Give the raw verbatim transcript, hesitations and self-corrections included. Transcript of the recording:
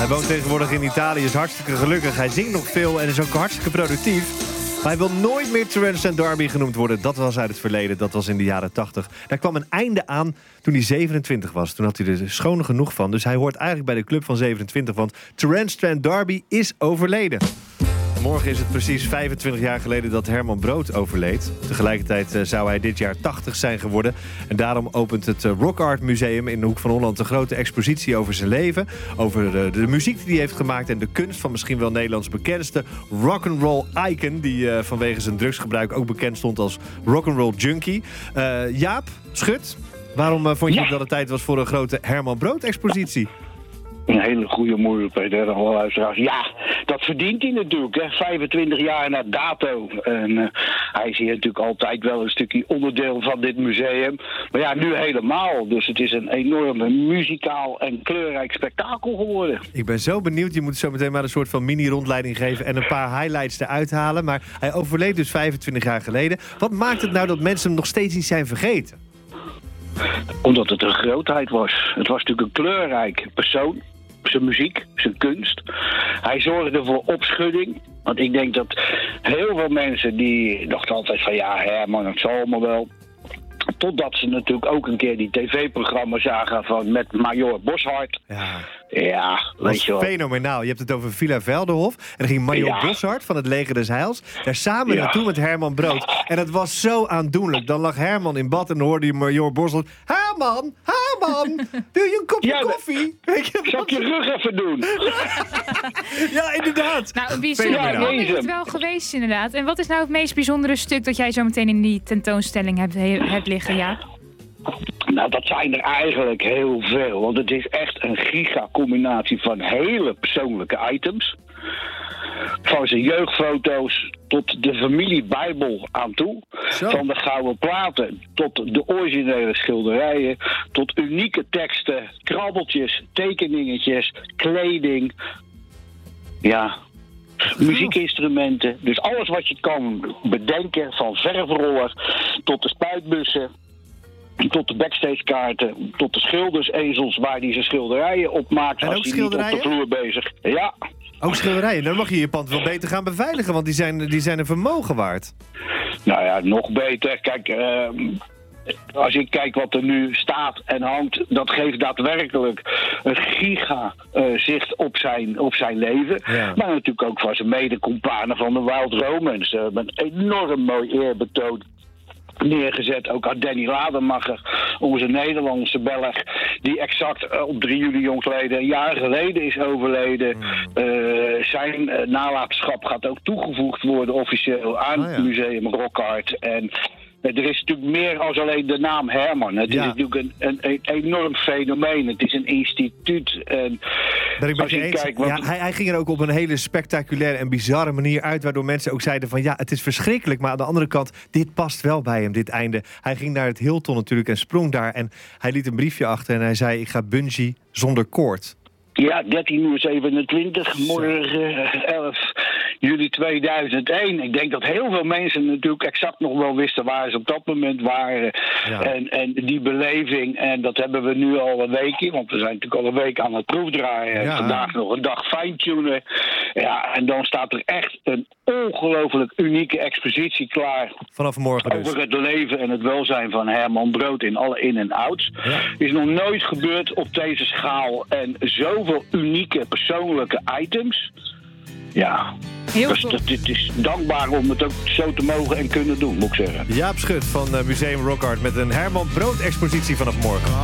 Hij woont tegenwoordig in Italië, is hartstikke gelukkig. Hij zingt nog veel en is ook hartstikke productief. Maar hij wil nooit meer Terence Trent D'Arby genoemd worden. Dat was uit het verleden, dat was in de jaren tachtig. Daar kwam een einde aan toen hij zevenentwintig was. Toen had hij er schoon genoeg van. Dus hij hoort eigenlijk bij de club van zevenentwintig. Want Terence Trent D'Arby is overleden. Morgen is het precies vijfentwintig jaar geleden dat Herman Brood overleed. Tegelijkertijd uh, zou hij dit jaar tachtig zijn geworden. En daarom opent het uh, Rock Art Museum in de Hoek van Holland een grote expositie over zijn leven. Over uh, de muziek die hij heeft gemaakt en de kunst van misschien wel Nederlands bekendste rock'n'roll icon. Die uh, vanwege zijn drugsgebruik ook bekend stond als rock'n'roll junkie. Uh, Jaap, Schut, waarom uh, vond je ja. dat het tijd was voor een grote Herman Brood expositie? Een hele goede moeder, Peter, alle luisteraars. Ja, dat verdient hij natuurlijk, hè. vijfentwintig jaar na dato. En uh, hij is hier natuurlijk altijd wel een stukje onderdeel van dit museum. Maar ja, nu helemaal. Dus het is een enorme muzikaal en kleurrijk spektakel geworden. Ik ben zo benieuwd. Je moet zo meteen maar een soort van mini-rondleiding geven en een paar highlights eruit halen. Maar hij overleed dus vijfentwintig jaar geleden. Wat maakt het nou dat mensen hem nog steeds niet zijn vergeten? Omdat het een grootheid was. Het was natuurlijk een kleurrijk persoon. Zijn muziek, zijn kunst. Hij zorgde voor opschudding. Want ik denk dat heel veel mensen die dachten altijd van ja, Herman, het zal allemaal wel. Totdat ze natuurlijk ook een keer die tv-programma zagen van met Major Boshart. Ja, ja weet je wel. Fenomenaal. Je hebt het over Villa Velderhof. En dan ging Major ja. Boshart van het Leger des Heils daar samen ja. naartoe met Herman Brood. En dat was zo aandoenlijk. Dan lag Herman in bad en dan hoorde je Major Boshart. Herman, Herman, wil je een kopje ja, koffie? Weet je, zal ik je rug even doen? Ja, inderdaad. Nou, bijzonder is het wel geweest inderdaad. En wat is nou het meest bijzondere stuk dat jij zo meteen in die tentoonstelling hebt, hebt liggen, ja? Nou, dat zijn er eigenlijk heel veel. Want het is echt een giga-combinatie van hele persoonlijke items. Van zijn jeugdfoto's tot de familiebijbel aan toe. Zo. Van de gouden platen tot de originele schilderijen. Tot unieke teksten, krabbeltjes, tekeningetjes, kleding. Ja, muziekinstrumenten. Dus alles wat je kan bedenken. Van verfroller tot de spuitbussen. Tot de backstagekaarten, tot de schildersezels waar hij zijn schilderijen op maakt. En als ook hij niet op de vloer bezig. Ja. Ook schilderijen. Dan mag je je pand wel beter gaan beveiligen, want die zijn, die zijn een vermogen waard. Nou ja, nog beter. Kijk, uh, als ik kijk wat er nu staat en hangt, dat geeft daadwerkelijk een giga uh, zicht op zijn, op zijn leven. Ja. Maar natuurlijk ook van zijn mede-companen van de Wild Romans. Uh, een enorm mooi eerbetoon neergezet. Ook aan Danny Lademacher, onze Nederlandse Belg, die exact uh, op drie juli jongstleden een jaar geleden is overleden. Mm. Uh, zijn uh, nalatenschap gaat ook toegevoegd worden officieel aan oh, ja. het museum Rock Art. En er is natuurlijk meer als alleen de naam Herman. Het ja. is natuurlijk een, een, een enorm fenomeen. Het is een instituut. En ben ik met je eens. Kijkt, ja, hij, hij ging er ook op een hele spectaculaire en bizarre manier uit, waardoor mensen ook zeiden van ja, het is verschrikkelijk, maar aan de andere kant, dit past wel bij hem, dit einde. Hij ging naar het Hilton natuurlijk en sprong daar en hij liet een briefje achter en hij zei, ik ga bungee zonder koord. Ja, dertien uur zevenentwintig, morgen elf juli tweeduizend één. Ik denk dat heel veel mensen natuurlijk exact nog wel wisten waar ze op dat moment waren. Ja. En, en die beleving, en dat hebben we nu al een weekje, want we zijn natuurlijk al een week aan het proefdraaien. Ja. Vandaag nog een dag fine-tunen. Ja, en dan staat er echt een ongelooflijk unieke expositie klaar. Vanaf morgen dus. Over het leven en het welzijn van Herman Brood in alle in- en outs. Ja. Is nog nooit gebeurd op deze schaal en zoveel unieke persoonlijke items. Ja, heel dus dat, dit is dankbaar om het ook zo te mogen en kunnen doen, moet ik zeggen. Jaap Schut van uh, Museum Rock Art met een Herman Brood expositie vanaf morgen.